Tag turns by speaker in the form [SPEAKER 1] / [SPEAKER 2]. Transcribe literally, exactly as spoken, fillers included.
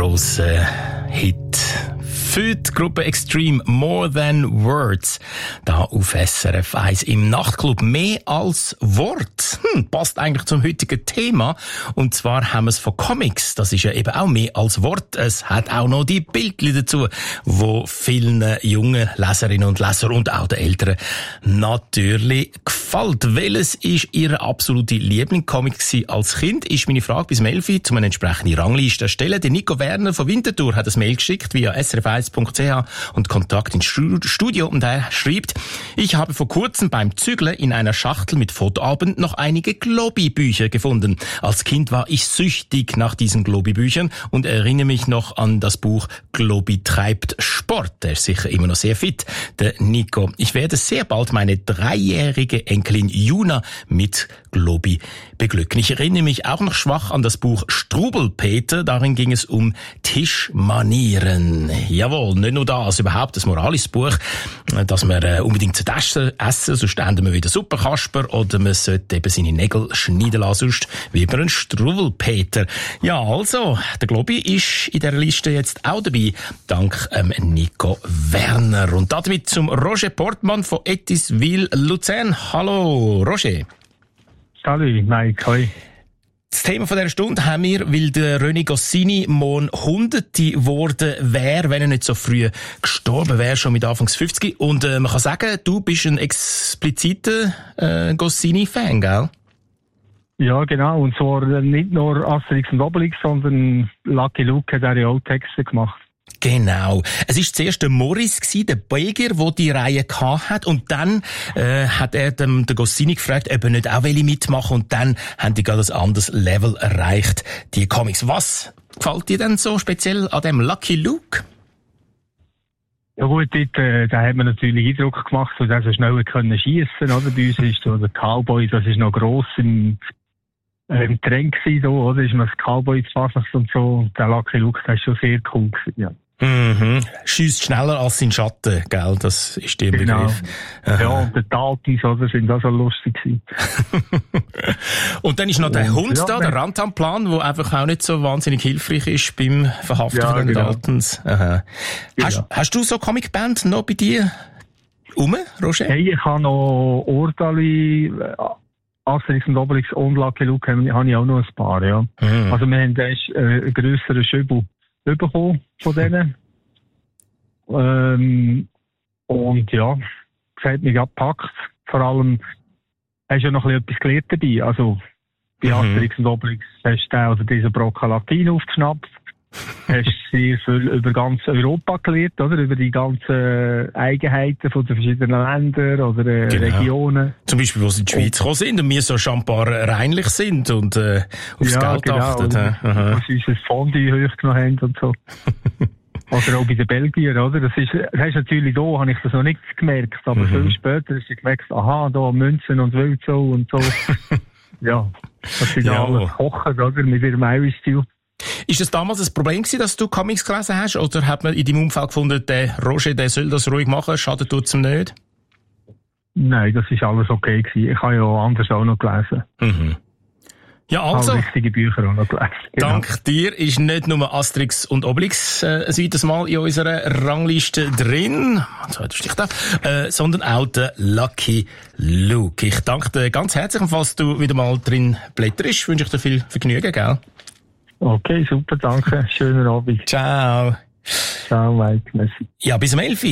[SPEAKER 1] grosser Hit für die Gruppe Extreme, More Than Words, da auf S R F eins im Nachtclub. Mehr als Wort. Hm, passt eigentlich zum heutigen Thema. Und zwar haben wir es von Comics. Das ist ja eben auch mehr als Wort. Es hat auch noch die Bildchen dazu, wo vielen jungen Leserinnen und Leser und auch den Eltern natürlich gefällt. Welches ist Ihre absolute Lieblingscomic gewesen als Kind? Ist meine Frage bis Melfi zum eine entsprechende Rangliste erstellen. Der Nico Werner von Winterthur hat ein Mail geschickt via s r f eins punkt c h und Kontakt ins Studio und er schreibt: Ich habe vor kurzem beim Zügeln in einer Schachtel mit Fotoalben noch einige Globi-Bücher gefunden. Als Kind war ich süchtig nach diesen Globi-Büchern und erinnere mich noch an das Buch Globi treibt Sport. Der ist sicher immer noch sehr fit, der Nico. Ich werde sehr bald meine dreijährige Enkelin Juna mit Globi beglücken. Ich erinnere mich auch noch schwach an das Buch Strubelpeter. Darin ging es um Tischmanieren. Jawohl, nicht nur das, überhaupt ein moralisches Buch, dass man äh, unbedingt zu essen, essen, sonst enden wir wieder Suppenkasper, oder man sollte eben seine Nägel schneiden lassen, sonst wie bei einem Strubelpeter. Ja, also, der Globi ist in dieser Liste jetzt auch dabei, dank ähm, Nico Werner. Und damit zum Roger Portmann von Etiswil, Luzern. Hallo, Roger.
[SPEAKER 2] Salut, Mike, hoi.
[SPEAKER 1] Das Thema von dieser Stunde haben wir, weil der René Goscinny morgen Hunderte geworden wäre, wenn er nicht so früh gestorben wäre, schon mit Anfangs fünfzig. Und äh, man kann sagen, du bist ein expliziter äh, Goscinny-Fan, gell?
[SPEAKER 2] Ja, genau. Und zwar nicht nur Asterix und Obelix, sondern Lucky Luke hat auch die Texte gemacht.
[SPEAKER 1] Genau. Es war zuerst der Morris gewesen, der Belgier, der die Reihe gehabt hat. Und dann äh, hat er dem, den Goscinny gefragt, ob er nicht auch mitmachen will. Und dann haben die gerade ein anderes Level erreicht, die Comics. Was gefällt dir denn so speziell an dem Lucky Luke?
[SPEAKER 2] Ja gut, dort, äh, da hat man natürlich Eindruck gemacht, dass er so schnell können schiessen, oder? Bei uns ist so der Cowboy, das ist noch gross im, äh, im Trend gewesen, so, oder? Ist man das Cowboy zu fassen und so. Der Lucky Luke, das ist schon sehr cool gewesen, ja.
[SPEAKER 1] Mhm. Schießt schneller als sein Schatten, gell? Das ist der
[SPEAKER 2] genau.
[SPEAKER 1] Begriff.
[SPEAKER 2] Aha. Ja, und der Taltis, oder? Sind auch so lustig gewesen.
[SPEAKER 1] Und dann ist noch der
[SPEAKER 2] und,
[SPEAKER 1] Hund
[SPEAKER 2] ja,
[SPEAKER 1] da, der Rantanplan, der einfach auch nicht so wahnsinnig hilfreich ist beim Verhaften
[SPEAKER 2] ja,
[SPEAKER 1] von den
[SPEAKER 2] genau.
[SPEAKER 1] Daltons. Aha.
[SPEAKER 2] Genau.
[SPEAKER 1] Hast, hast du so Comicband noch bei dir rum, Roger?
[SPEAKER 2] Hey, ich habe noch Ordali, Asterix und Obelix und Lucky Luke, habe ich auch noch ein paar, ja. Mhm. Also wir haben erst äh, einen grösseren Schübel bekommen von denen. ähm, und ja, das hat mich gepackt. Vor allem hast du ja noch ein bisschen etwas gelernt dabei. Also bei mhm. Asterix und Obelix hast du also diesen Brocken Latin aufgeschnappt. Hast sehr viel über ganz Europa gelernt, oder? Über die ganzen Eigenheiten von den verschiedenen Ländern oder äh, genau. Regionen.
[SPEAKER 1] Zum Beispiel, wo sie in die Schweiz gekommen sind und wir so scheinbar reinlich sind und äh, aufs
[SPEAKER 2] ja,
[SPEAKER 1] Geld
[SPEAKER 2] genau.
[SPEAKER 1] achten.
[SPEAKER 2] Wo sie unser Fondue hochgenommen haben und so. Oder auch bei den Belgiern, oder? Das ist, das hast natürlich da, habe ich das noch nicht gemerkt, aber mhm. viel später hast du gemerkt, aha, da Münzen und Wildso und so. Ja, das sind ja alles Kochen, oder? Mit ihrem Irish Stew.
[SPEAKER 1] Ist es damals ein Problem gewesen, dass du Comics gelesen hast? Oder hat man in deinem Umfeld gefunden, der Roger, der soll das ruhig machen, schadet tut's ihm nicht?
[SPEAKER 2] Nein, das ist alles okay gewesen. Ich habe ja anders auch noch gelesen.
[SPEAKER 1] Mhm. Ja, also.
[SPEAKER 2] Alle richtige Bücher auch noch gelesen. Genau.
[SPEAKER 1] Dank dir ist nicht nur Asterix und Obelix äh, ein weiteres Mal in unserer Rangliste drin, da, äh, sondern auch der Lucky Luke. Ich danke dir ganz herzlich, und falls du wieder mal drin blätterst, wünsche ich dir viel Vergnügen, gell?
[SPEAKER 2] Okay, super, danke. Schönen Abend.
[SPEAKER 1] Ciao.
[SPEAKER 2] Ciao, Mike. Merci.
[SPEAKER 1] Ja, bis um elf.